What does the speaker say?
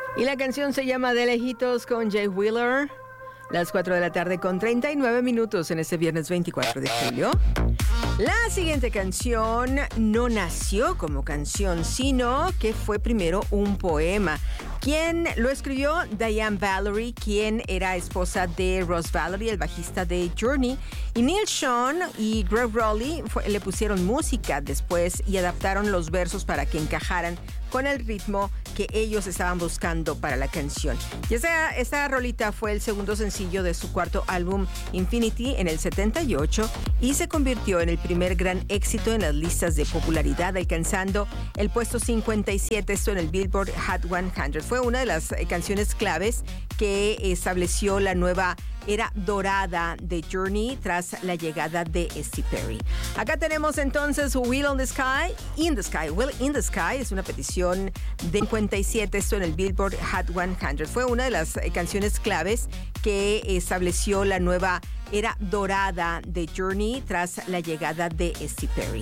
Y la canción se llama De Lejitos con Jay Wheeler. Las 4 de la tarde con 39 minutos en este viernes 24 de julio. La siguiente canción no nació como canción, sino que fue primero un poema. ¿Quién lo escribió? Diane Valerie, quien era esposa de Ross Valerie, el bajista de Journey. Y Neil Schon y Greg Rowley le pusieron música después y adaptaron los versos para que encajaran con el ritmo que ellos estaban buscando para la canción. Y esta rolita fue el segundo sencillo de su cuarto álbum Infinity en el 78 y se convirtió en el primer gran éxito en las listas de popularidad, alcanzando el puesto 57, esto en el Billboard Hot 100. Fue una de las canciones claves que estableció la nueva era dorada de Journey tras la llegada de Steve Perry. Acá tenemos entonces Wheel in the Sky. Wheel in the Sky es una petición de 57, esto en el Billboard Hot 100. Fue una de las canciones claves que estableció la nueva era dorada de Journey tras la llegada de Steve Perry.